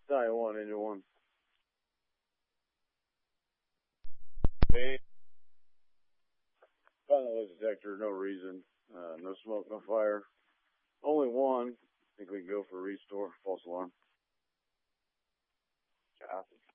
Stallion 1, Engine 1. Hey. Found the light detector, no reason. No smoke, no fire. Only one. I think we can go for a restore. False alarm. Copy.